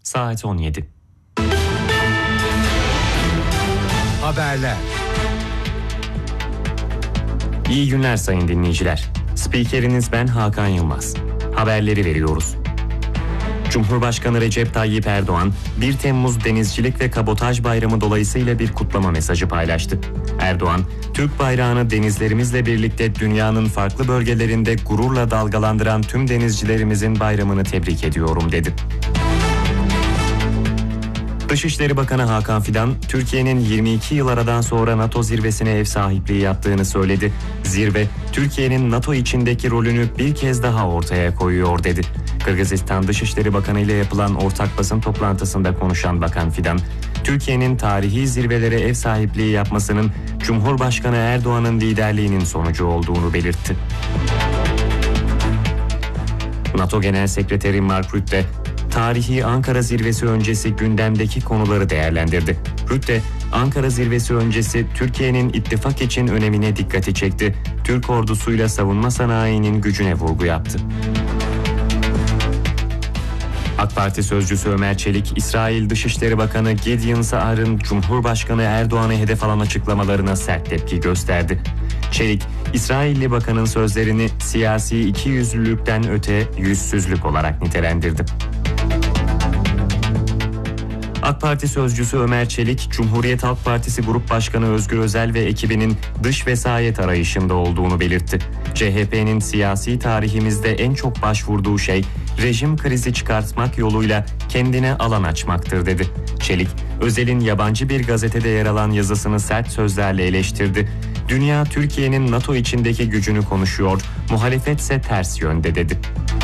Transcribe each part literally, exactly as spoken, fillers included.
Saat on yedi. Haberler. İyi günler sayın dinleyiciler. Spikeriniz ben Hakan Yılmaz. Haberleri veriyoruz. Cumhurbaşkanı Recep Tayyip Erdoğan, bir Temmuz Denizcilik ve Kabotaj Bayramı dolayısıyla bir kutlama mesajı paylaştı. Erdoğan, Türk bayrağını denizlerimizle birlikte dünyanın farklı bölgelerinde gururla dalgalandıran tüm denizcilerimizin bayramını tebrik ediyorum dedi. Dışişleri Bakanı Hakan Fidan, Türkiye'nin yirmi iki yıl aradan sonra NATO zirvesine ev sahipliği yaptığını söyledi. Zirve, Türkiye'nin NATO içindeki rolünü bir kez daha ortaya koyuyor dedi. Kırgızistan Dışişleri Bakanı ile yapılan ortak basın toplantısında konuşan Bakan Fidan, Türkiye'nin tarihi zirvelere ev sahipliği yapmasının Cumhurbaşkanı Erdoğan'ın liderliğinin sonucu olduğunu belirtti. NATO Genel Sekreteri Mark Rutte, tarihi Ankara Zirvesi öncesi gündemdeki konuları değerlendirdi. Rutte, Ankara Zirvesi öncesi Türkiye'nin ittifak için önemine dikkati çekti. Türk ordusuyla savunma sanayinin gücüne vurgu yaptı. AK Parti sözcüsü Ömer Çelik, İsrail Dışişleri Bakanı Gideon Saar'ın Cumhurbaşkanı Erdoğan'ı hedef alan açıklamalarına sert tepki gösterdi. Çelik, İsrailli bakanın sözlerini siyasi ikiyüzlülükten öte yüzsüzlük olarak nitelendirdi. AK Parti sözcüsü Ömer Çelik, Cumhuriyet Halk Partisi Grup Başkanı Özgür Özel ve ekibinin dış vesayet arayışında olduğunu belirtti. C H P'nin siyasi tarihimizde en çok başvurduğu şey, rejim krizi çıkartmak yoluyla kendine alan açmaktır dedi. Çelik, Özel'in yabancı bir gazetede yer alan yazısını sert sözlerle eleştirdi. Dünya Türkiye'nin NATO içindeki gücünü konuşuyor, muhalefetse ters yönde dedi.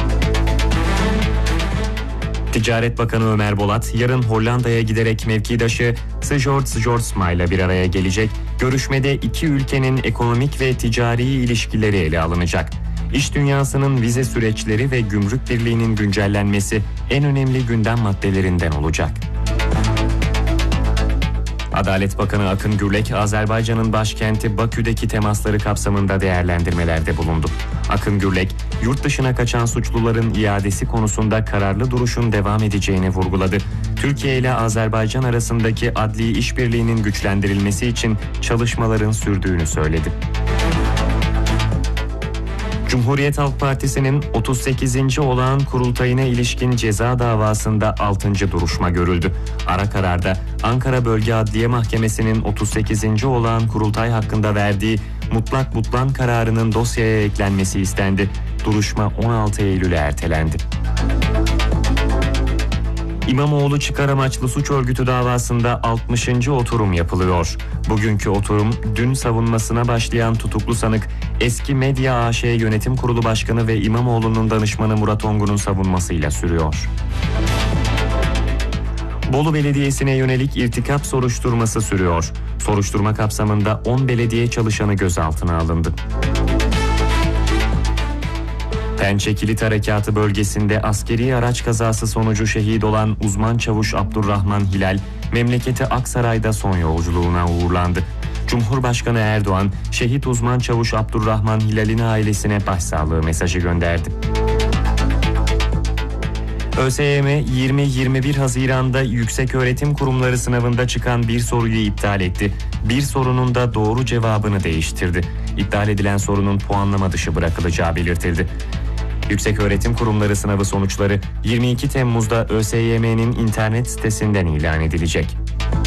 Ticaret Bakanı Ömer Bolat, yarın Hollanda'ya giderek mevkidaşı Sjord Sjordsma ile bir araya gelecek. Görüşmede iki ülkenin ekonomik ve ticari ilişkileri ele alınacak. İş dünyasının vize süreçleri ve gümrük birliğinin güncellenmesi en önemli gündem maddelerinden olacak. Adalet Bakanı Akın Gürlek, Azerbaycan'ın başkenti Bakü'deki temasları kapsamında değerlendirmelerde bulundu. Akın Gürlek, yurt dışına kaçan suçluların iadesi konusunda kararlı duruşun devam edeceğini vurguladı. Türkiye ile Azerbaycan arasındaki adli işbirliğinin güçlendirilmesi için çalışmaların sürdüğünü söyledi. Cumhuriyet Halk Partisi'nin otuz sekizinci olağan kurultayına ilişkin ceza davasında altıncı duruşma görüldü. Ara kararda Ankara Bölge Adliye Mahkemesi'nin otuz sekizinci olağan kurultay hakkında verdiği mutlak butlan kararının dosyaya eklenmesi istendi. Duruşma on altı Eylül'e ertelendi. İmamoğlu çıkar amaçlı suç örgütü davasında altmışıncı oturum yapılıyor. Bugünkü oturum, dün savunmasına başlayan tutuklu sanık, eski Medya A Ş Yönetim Kurulu Başkanı ve İmamoğlu'nun danışmanı Murat Ongun'un savunmasıyla sürüyor. Bolu Belediyesi'ne yönelik irtikap soruşturması sürüyor. Soruşturma kapsamında on belediye çalışanı gözaltına alındı. Pençe Kilit Harekatı bölgesinde askeri araç kazası sonucu şehit olan uzman çavuş Abdurrahman Hilal, memleketi Aksaray'da son yolculuğuna uğurlandı. Cumhurbaşkanı Erdoğan, şehit uzman çavuş Abdurrahman Hilal'in ailesine başsağlığı mesajı gönderdi. ÖSYM yirmi yirmi bir Haziran'da Yükseköğretim Kurumları sınavında çıkan bir soruyu iptal etti. Bir sorunun da doğru cevabını değiştirdi. İptal edilen sorunun puanlama dışı bırakılacağı belirtildi. Yükseköğretim Kurumları sınavı sonuçları yirmi iki Temmuz'da ÖSYM'nin internet sitesinden ilan edilecek.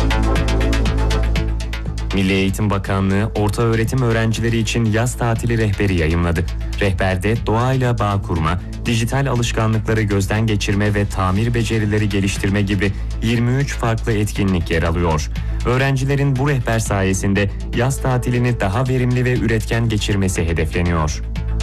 Milli Eğitim Bakanlığı, ortaöğretim öğrencileri için yaz tatili rehberi yayımladı. Rehberde doğayla bağ kurma, dijital alışkanlıkları gözden geçirme ve tamir becerileri geliştirme gibi yirmi üç farklı etkinlik yer alıyor. Öğrencilerin bu rehber sayesinde yaz tatilini daha verimli ve üretken geçirmesi hedefleniyor.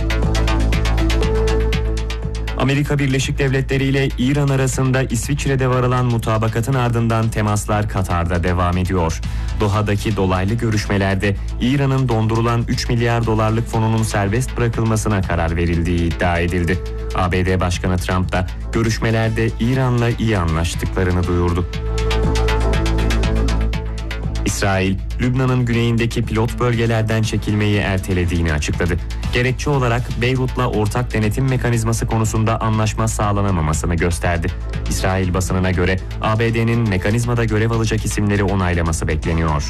Amerika Birleşik Devletleri ile İran arasında İsviçre'de varılan mutabakatın ardından temaslar Katar'da devam ediyor. Doha'daki dolaylı görüşmelerde İran'ın dondurulan üç milyar dolarlık fonunun serbest bırakılmasına karar verildiği iddia edildi. A B D Başkanı Trump da görüşmelerde İran'la iyi anlaştıklarını duyurdu. İsrail, Lübnan'ın güneyindeki pilot bölgelerden çekilmeyi ertelediğini açıkladı. Gerekçe olarak Beyrut'la ortak denetim mekanizması konusunda anlaşma sağlanamamasını gösterdi. İsrail basınına göre A B D'nin mekanizmada görev alacak isimleri onaylaması bekleniyor.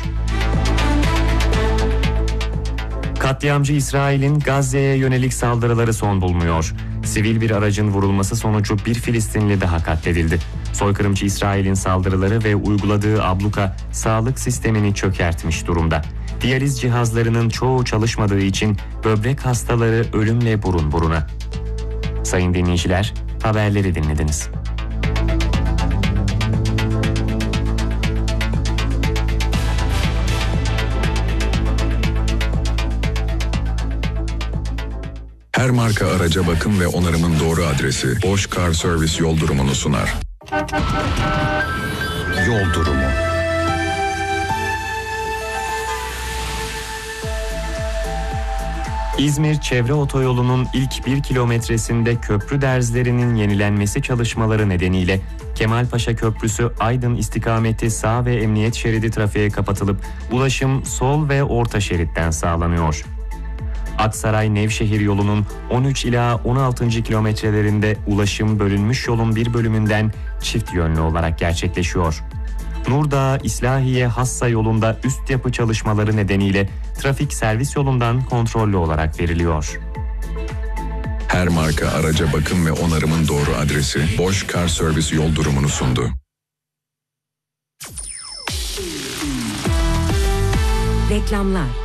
Katliamcı İsrail'in Gazze'ye yönelik saldırıları son bulmuyor. Sivil bir aracın vurulması sonucu bir Filistinli daha katledildi. Soykırımcı İsrail'in saldırıları ve uyguladığı abluka sağlık sistemini çökertmiş durumda. Diyaliz cihazlarının çoğu çalışmadığı için böbrek hastaları ölümle burun buruna. Sayın dinleyiciler, haberleri dinlediniz. Her marka araca bakım ve onarımın doğru adresi Bosch Car Service yol durumunu sunar. Yol durumu. İzmir Çevre Otoyolu'nun ilk bir kilometresinde köprü derzlerinin yenilenmesi çalışmaları nedeniyle Kemalpaşa Köprüsü Aydın istikameti sağ ve emniyet şeridi trafiğe kapatılıp ulaşım sol ve orta şeritten sağlanıyor. Aksaray-Nevşehir yolunun on üç ila on altıncı kilometrelerinde ulaşım bölünmüş yolun bir bölümünden çift yönlü olarak gerçekleşiyor. Nurdağ-İslahiye-Hassa yolunda üst yapı çalışmaları nedeniyle trafik servis yolundan kontrollü olarak veriliyor. Her marka araca bakım ve onarımın doğru adresi Bosch Car Service yol durumunu sundu. Reklamlar.